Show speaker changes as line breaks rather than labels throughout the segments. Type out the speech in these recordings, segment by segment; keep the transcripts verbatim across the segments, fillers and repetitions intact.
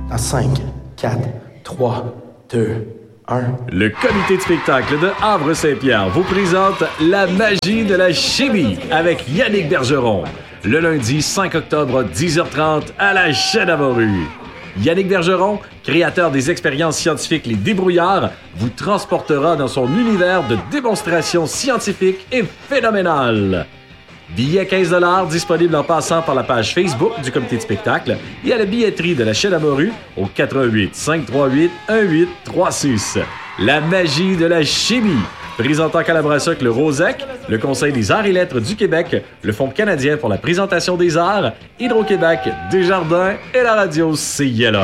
À cinq, quatre, trois, deux, un.
Le comité de spectacle de Havre-Saint-Pierre vous présente La magie de la chimie avec Yannick Bergeron. Le lundi cinq octobre, dix heures trente, à la Chaîne à Morue. Yannick Bergeron, créateur des expériences scientifiques Les Débrouillards, vous transportera dans son univers de démonstrations scientifiques et phénoménales. Billets quinze dollars disponibles en passant par la page Facebook du comité de spectacle et à la billetterie de la Chaîne à Morue au quatre un huit, cinq trois huit, un huit trois six. La magie de la chimie. Présentant en collaboration avec le Rosec, le Conseil des arts et lettres du Québec, le Fonds canadien pour la présentation des arts, Hydro-Québec, Desjardins et la radio C I L A.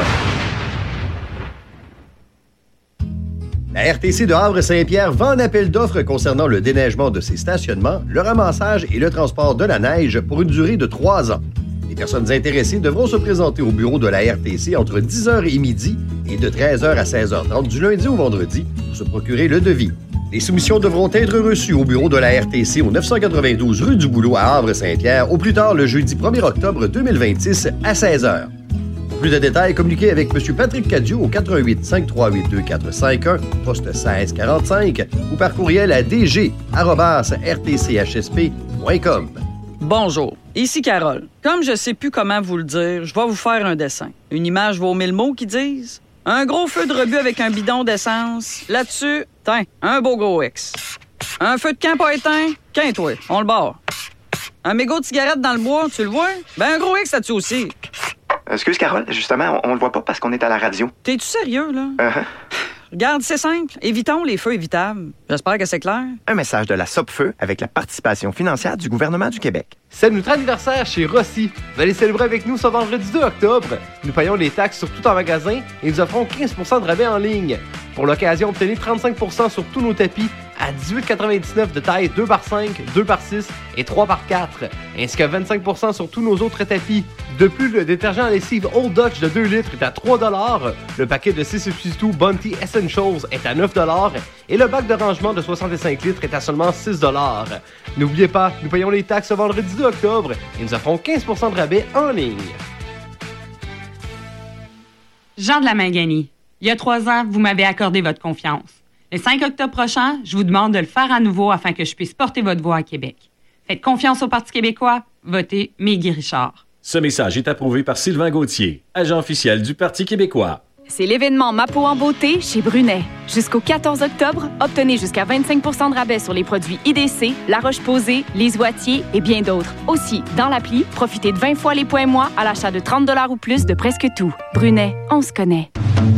La R T C de Havre-Saint-Pierre vend un appel d'offres concernant le déneigement de ses stationnements, le ramassage et le transport de la neige pour une durée de trois ans. Les personnes intéressées devront se présenter au bureau de la R T C entre dix heures et midi et de treize heures à seize heures trente du lundi au vendredi pour se procurer le devis. Les soumissions devront être reçues au bureau de la R T C au neuf cent quatre-vingt-douze rue du Boulot à Havre-Saint-Pierre au plus tard le jeudi premier octobre deux mille vingt-six à seize heures. Pour plus de détails, communiquez avec M. Patrick Cadieux au quatre un huit, cinq trois huit, deux quatre cinq un, poste seize quarante-cinq ou par courriel à d g arobase r t c h s p point com.
Bonjour, ici Carole. Comme je sais plus comment vous le dire, je vais vous faire un dessin. Une image vaut mille mots qui disent. Un gros feu de rebut avec un bidon d'essence. Là-dessus, tiens, un beau gros X. Un feu de camp pas éteint, qu'un-toi, on le barre. Un mégot de cigarette dans le bois, tu le vois? Ben un gros X là-dessus aussi.
Excuse, Carole, justement, on, on le voit pas parce qu'on est à la radio.
T'es-tu sérieux, là?
Uh-huh.
Regarde, c'est simple. Évitons les feux évitables. J'espère que c'est clair.
Un message de la Sopfeu avec la participation financière du gouvernement du Québec.
C'est notre anniversaire chez Rossi. Vous allez célébrer avec nous ce vendredi deux octobre. Nous payons les taxes sur tout en magasin et nous offrons quinze pour cent de rabais en ligne. Pour l'occasion, obtenez trente-cinq pour cent sur tous nos tapis à dix-huit quatre-vingt-dix-neuf de taille deux par cinq, deux par six et trois par quatre, ainsi que vingt-cinq pour cent sur tous nos autres tapis. De plus, le détergent à lessive Old Dutch de deux litres est à trois dollars, le paquet de six substituts Bounty Essentials est à neuf dollars et le bac de rangement de soixante-cinq litres est à seulement six dollars. N'oubliez pas, nous payons les taxes ce vendredi deux octobre et nous offrons quinze pour cent de rabais en ligne.
Jean de la Mangani, il y a trois ans, vous m'avez accordé votre confiance. Le cinq octobre prochain, je vous demande de le faire à nouveau afin que je puisse porter votre voix à Québec. Faites confiance au Parti québécois, votez Mégui Richard.
Ce message est approuvé par Sylvain Gauthier, agent officiel du Parti québécois.
C'est l'événement Ma peau en beauté chez Brunet. Jusqu'au quatorze octobre, obtenez jusqu'à vingt-cinq pour cent de rabais sur les produits I D C, La Roche-Posay, Les Oitiers et bien d'autres. Aussi, dans l'appli, profitez de vingt fois les points mois à l'achat de trente dollars ou plus de presque tout. Brunet, on se connaît.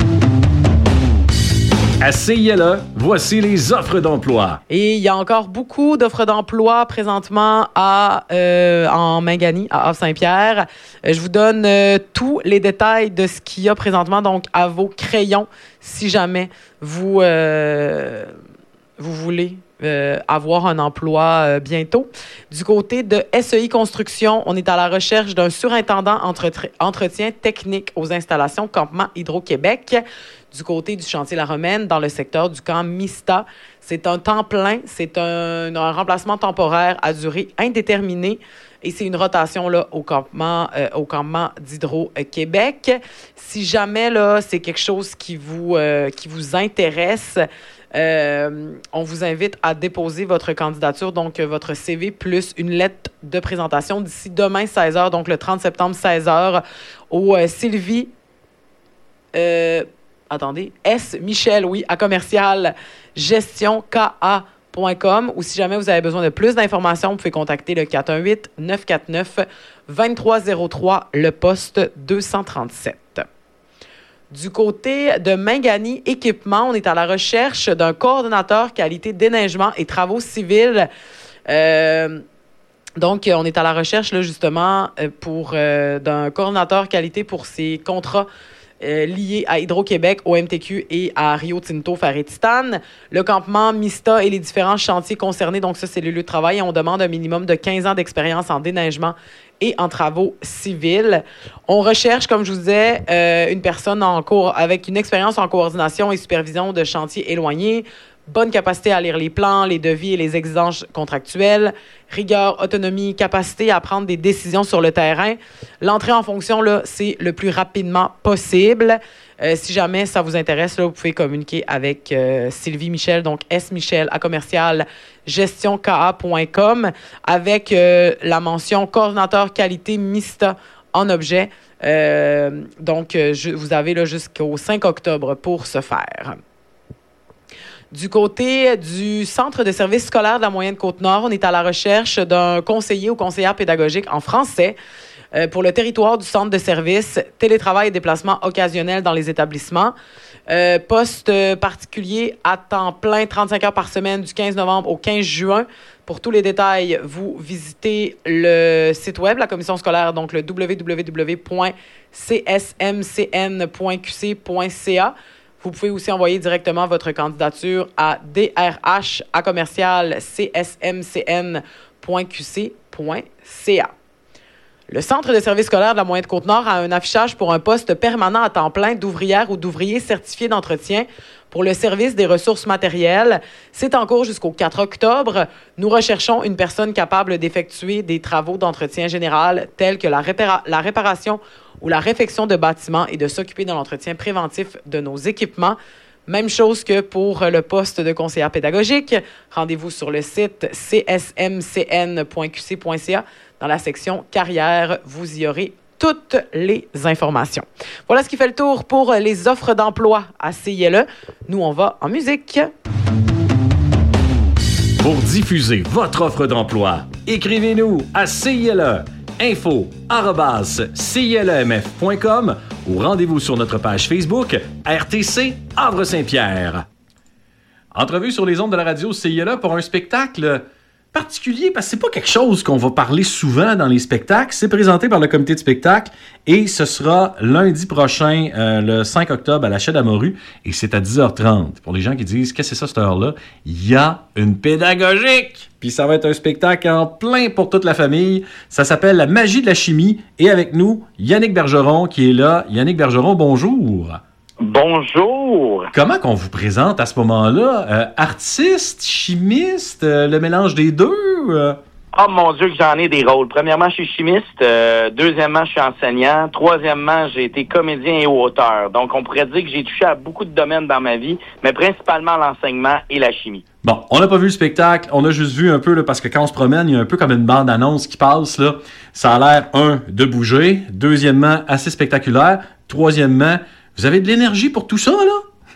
À C I L A, voici les offres d'emploi.
Et il y a encore beaucoup d'offres d'emploi présentement à, euh, en Mangani, à Havre-Saint-Pierre. Euh, je vous donne euh, tous les détails de ce qu'il y a présentement, donc à vos crayons, si jamais vous, euh, vous voulez euh, avoir un emploi euh, bientôt. Du côté de S E I Construction, on est à la recherche d'un surintendant entre- entretien technique aux installations Campement Hydro-Québec. Du côté du chantier La Romaine, dans le secteur du camp Mista. C'est un temps plein, c'est un, un remplacement temporaire à durée indéterminée et c'est une rotation là, au campement, euh, au campement d'Hydro-Québec. Si jamais là, c'est quelque chose qui vous, euh, qui vous intéresse, euh, on vous invite à déposer votre candidature, donc votre C V plus une lettre de présentation d'ici demain seize heures, donc le trente septembre seize heures, au euh, Sylvie... Euh, Attendez, S. Michel, oui, à commercial gestion K A point com ou si jamais vous avez besoin de plus d'informations, vous pouvez contacter le quatre un huit, neuf quatre neuf, deux trois zéro trois, le poste deux cent trente-sept. Du côté de Mangani Équipement, on est à la recherche d'un coordonnateur qualité déneigement et travaux civils. Euh, donc, on est à la recherche, là, justement, pour euh, d'un coordonnateur qualité pour ces contrats Euh, liés à Hydro-Québec, au M T Q et à Rio Tinto Ferré-Titane. Le campement Mista et les différents chantiers concernés, donc ça, c'est le lieu de travail. Et on demande un minimum de quinze ans d'expérience en déneigement et en travaux civils. On recherche, comme je vous disais, euh, une personne en cours avec une expérience en coordination et supervision de chantiers éloignés, bonne capacité à lire les plans, les devis et les exigences contractuelles, rigueur, autonomie, capacité à prendre des décisions sur le terrain. L'entrée en fonction, là, c'est le plus rapidement possible. Euh, si jamais ça vous intéresse, là, vous pouvez communiquer avec euh, Sylvie Michel, donc S Michel à commercial gestion k a point com avec euh, la mention coordinateur qualité Mista en objet. Euh, donc, euh, je, vous avez là, jusqu'au cinq octobre pour ce faire. Du côté du Centre de services scolaires de la Moyenne Côte-Nord, on est à la recherche d'un conseiller ou conseillère pédagogique en français euh, pour le territoire du centre de services, télétravail et déplacement occasionnel dans les établissements. Euh, poste particulier à temps plein, trente-cinq heures par semaine du quinze novembre au quinze juin. Pour tous les détails, vous visitez le site web, la commission scolaire, donc le w w w point c s m c n point q c point c a. Vous pouvez aussi envoyer directement votre candidature à d r h à commercial c s m c n point q c point c a. Le Centre de services scolaires de la Moyenne Côte-Nord a un affichage pour un poste permanent à temps plein d'ouvrière ou d'ouvrier certifié d'entretien pour le service des ressources matérielles. C'est en cours jusqu'au quatre octobre. Nous recherchons une personne capable d'effectuer des travaux d'entretien général tels que la, répara- la réparation ou la réfection de bâtiments et de s'occuper de l'entretien préventif de nos équipements. Même chose que pour le poste de conseillère pédagogique. Rendez-vous sur le site c s m c n point q c point c a. Dans la section carrière, vous y aurez toutes les informations. Voilà ce qui fait le tour pour les offres d'emploi à C I L E. Nous, on va en musique.
Pour diffuser votre offre d'emploi, écrivez-nous à C I L E info arobase c i l e m f point com ou rendez-vous sur notre page Facebook R T C Havre-Saint-Pierre. Entrevue sur les ondes de la radio C I L E pour un spectacle particulier, parce que c'est pas quelque chose qu'on va parler souvent dans les spectacles. C'est présenté par le comité de spectacle et ce sera lundi prochain, euh, le cinq octobre, à la Chaîne à Morue, et c'est à dix heures trente. Pour les gens qui disent « Qu'est-ce que c'est ça, cette heure-là? » Il y a une pédagogique! Puis ça va être un spectacle en plein pour toute la famille. Ça s'appelle « La magie de la chimie » et avec nous, Yannick Bergeron qui est là. Yannick Bergeron, bonjour!
Bonjour!
Comment qu'on vous présente à ce moment-là? Euh, artiste, chimiste, euh, le mélange des deux? Euh?
Oh mon Dieu que j'en ai des rôles. Premièrement, je suis chimiste. Euh, deuxièmement, je suis enseignant. Troisièmement, j'ai été comédien et auteur. Donc, on pourrait dire que j'ai touché à beaucoup de domaines dans ma vie, mais principalement l'enseignement et la chimie.
Bon, on n'a pas vu le spectacle, on a juste vu un peu, là, parce que quand on se promène, il y a un peu comme une bande-annonce qui passe, là. Ça a l'air, un, de bouger. Deuxièmement, assez spectaculaire. Troisièmement, vous avez de l'énergie pour tout ça, là?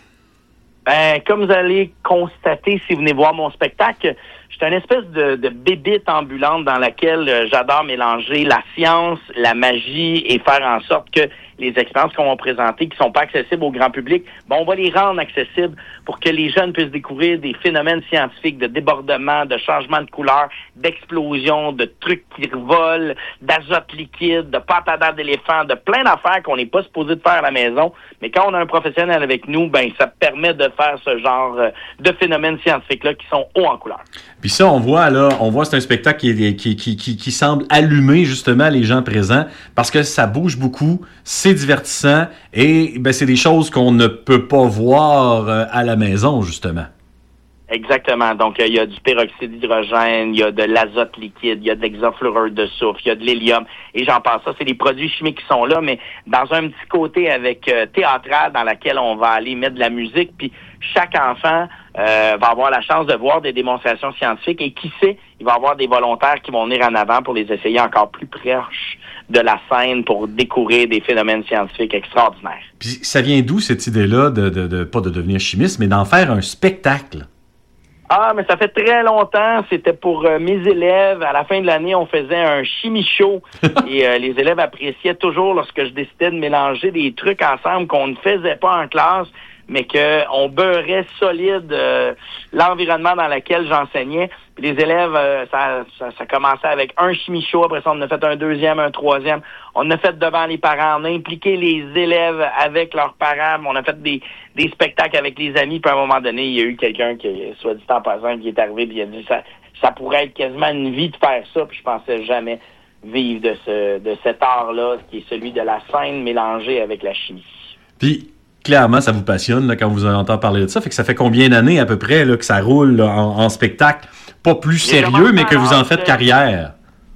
Ben, comme vous allez constater si vous venez voir mon spectacle, je suis une espèce de, de bébite ambulante dans laquelle euh, j'adore mélanger la science, la magie et faire en sorte que les expériences qu'on va présenter, qui sont pas accessibles au grand public, ben, on va les rendre accessibles pour que les jeunes puissent découvrir des phénomènes scientifiques de débordement, de changement de couleur, d'explosion, de trucs qui volent, d'azote liquide, de pâte à dents d'éléphant, de plein d'affaires qu'on n'est pas supposé de faire à la maison. Mais quand on a un professionnel avec nous, ben ça permet de faire ce genre de phénomènes scientifiques-là qui sont hauts en couleur.
Puis ça, on voit là, on voit c'est un spectacle qui, qui, qui, qui, qui semble allumer justement les gens présents parce que ça bouge beaucoup, c'est divertissant et ben, c'est des choses qu'on ne peut pas voir euh, à la maison, justement.
Exactement. Donc, il y a du peroxyde d'hydrogène, il y a de l'azote liquide, il y a de l'hexafluorure de soufre, il y a de l'hélium, et j'en passe. Ça, c'est des produits chimiques qui sont là, mais dans un petit côté avec euh, théâtral dans laquelle on va aller mettre de la musique, puis chaque enfant euh, va avoir la chance de voir des démonstrations scientifiques, et qui sait, il va y avoir des volontaires qui vont venir en avant pour les essayer encore plus proches de la scène pour découvrir des phénomènes scientifiques extraordinaires.
Puis ça vient d'où cette idée-là, de, de, de pas de devenir chimiste, mais d'en faire un spectacle?
Ah, mais ça fait très longtemps. C'était pour euh, mes élèves. À la fin de l'année, on faisait un chimie show. et euh, les élèves appréciaient toujours lorsque je décidais de mélanger des trucs ensemble qu'on ne faisait pas en classe, mais qu'on beurrait solide euh, l'environnement dans lequel j'enseignais. Puis les élèves, euh, ça, ça, ça commençait avec un chimie show. Après ça, on en a fait un deuxième, un troisième. On en a fait devant les parents. On a impliqué les élèves avec leurs parents. On a fait des, des spectacles avec les amis. Puis à un moment donné, il y a eu quelqu'un qui, soit dit en passant, qui est arrivé et il a dit ça, ça pourrait être quasiment une vie de faire ça. Puis je pensais jamais vivre de ce de cet art-là, qui est celui de la scène mélangée avec la chimie.
Puis, clairement, ça vous passionne là, quand vous entendez parler de ça. Fait que ça fait combien d'années à peu près là, que ça roule là, en, en spectacle? Pas plus sérieux, mais que vous en faites carrière.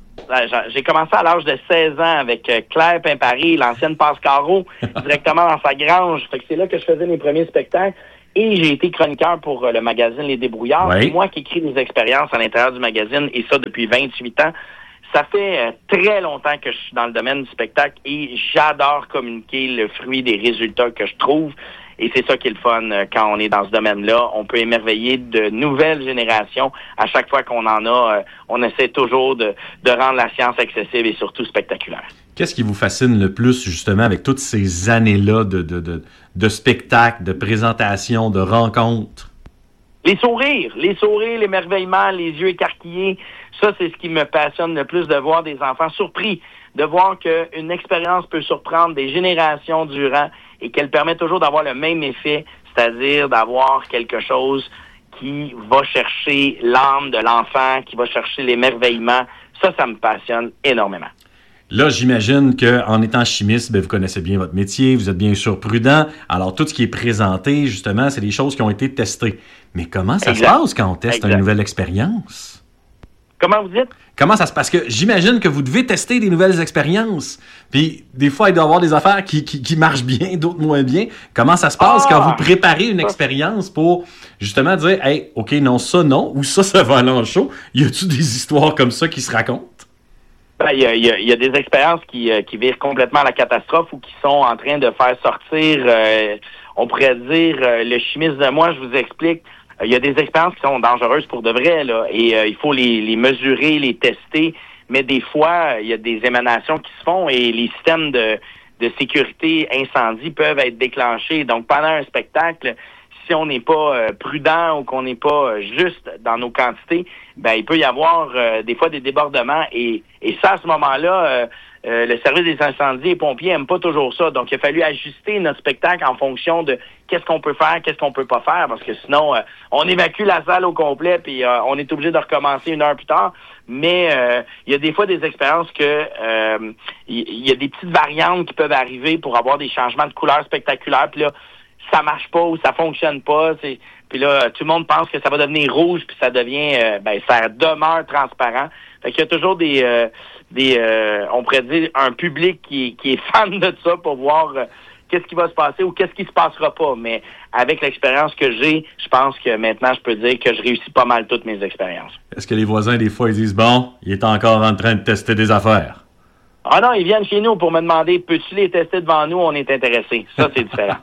J'ai commencé à l'âge de seize ans avec Claire Pimpari, l'ancienne Passe-Carreau, directement dans sa grange. Fait que c'est là que je faisais mes premiers spectacles. Et j'ai été chroniqueur pour le magazine Les Débrouillards.
Oui.
C'est moi qui écris des expériences à l'intérieur du magazine, et ça depuis vingt-huit ans. Ça fait euh, très longtemps que je suis dans le domaine du spectacle et j'adore communiquer le fruit des résultats que je trouve. Et c'est ça qui est le fun euh, quand on est dans ce domaine-là. On peut émerveiller de nouvelles générations. À chaque fois qu'on en a, euh, on essaie toujours de, de rendre la science accessible et surtout spectaculaire.
Qu'est-ce qui vous fascine le plus, justement, avec toutes ces années-là de, de, de, de spectacles, de présentations, de rencontres?
Les sourires, les sourires, l'émerveillement, les yeux écarquillés, ça, c'est ce qui me passionne le plus, de voir des enfants surpris, de voir qu'une expérience peut surprendre des générations durant et qu'elle permet toujours d'avoir le même effet, c'est-à-dire d'avoir quelque chose qui va chercher l'âme de l'enfant, qui va chercher l'émerveillement. Ça, ça me passionne énormément.
Là, j'imagine qu'en étant chimiste, bien, vous connaissez bien votre métier, vous êtes bien sûr prudent. Alors, tout ce qui est présenté, justement, c'est des choses qui ont été testées. Mais comment ça
Exact.
se passe quand on teste
Exact.
une nouvelle expérience?
Comment vous dites?
Comment ça se passe? Parce que j'imagine que vous devez tester des nouvelles expériences. Puis, des fois, il doit y avoir des affaires qui, qui, qui marchent bien, d'autres moins bien. Comment ça se passe
Ah!
quand vous préparez une expérience pour, justement, dire, hey, OK, non, ça, non, ou ça, ça va aller en show? Y a-tu des histoires comme ça qui se racontent?
Ben, il y a, il y a, il y a des expériences qui, euh, qui virent complètement à la catastrophe ou qui sont en train de faire sortir, euh, on pourrait dire, euh, le chimiste de moi, je vous explique. Euh, il y a des expériences qui sont dangereuses pour de vrai, là, et euh, il faut les, les mesurer, les tester, mais des fois, il y a des émanations qui se font et les systèmes de, de sécurité incendie peuvent être déclenchés. Donc, pendant un spectacle, si on n'est pas euh, prudent ou qu'on n'est pas euh, juste dans nos quantités, ben il peut y avoir euh, des fois des débordements et, et ça, à ce moment-là, euh, euh, le service des incendies et pompiers n'aiment pas toujours ça. Donc, il a fallu ajuster notre spectacle en fonction de qu'est-ce qu'on peut faire, qu'est-ce qu'on peut pas faire, parce que sinon, euh, on évacue la salle au complet puis euh, on est obligé de recommencer une heure plus tard. Mais euh, il y a des fois des expériences que euh, il y, y a des petites variantes qui peuvent arriver pour avoir des changements de couleurs spectaculaires. Puis là, ça marche pas ou ça fonctionne pas. C'est... Puis là, tout le monde pense que ça va devenir rouge, puis ça devient, euh, ben, ça demeure transparent. Fait qu'il y a toujours des, euh, des, euh, on pourrait dire, un public qui, qui est fan de ça pour voir euh, qu'est-ce qui va se passer ou qu'est-ce qui se passera pas. Mais avec l'expérience que j'ai, je pense que maintenant, je peux dire que je réussis pas mal toutes mes expériences.
Est-ce que les voisins, des fois, ils disent, bon, il est encore en train de tester des affaires?
Ah non, ils viennent chez nous pour me demander, peux-tu les tester devant nous? On est intéressés. Ça, c'est différent.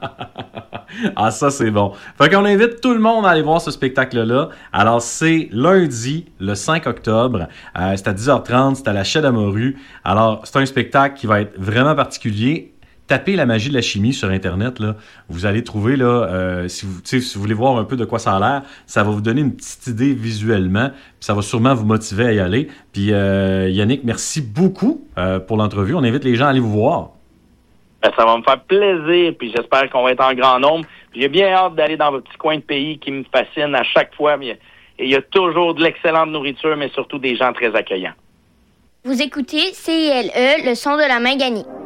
Ah, ça, c'est bon. Fait qu'on invite tout le monde à aller voir ce spectacle-là. Alors, c'est lundi, le cinq octobre. Euh, c'est à dix heures trente, c'est à la Chaîne à Morue. Alors, c'est un spectacle qui va être vraiment particulier. Tapez la magie de la chimie sur Internet, là. Vous allez trouver, là, euh, si vous, si vous voulez voir un peu de quoi ça a l'air, ça va vous donner une petite idée visuellement, puis ça va sûrement vous motiver à y aller. Puis, euh, Yannick, merci beaucoup euh, pour l'entrevue. On invite les gens à aller vous voir.
Ben, ça va me faire plaisir, puis j'espère qu'on va être en grand nombre. Puis j'ai bien hâte d'aller dans votre petit coin de pays qui me fascine à chaque fois. Et il y a toujours de l'excellente nourriture, mais surtout des gens très accueillants.
Vous écoutez C I L E, le son de la Manganie.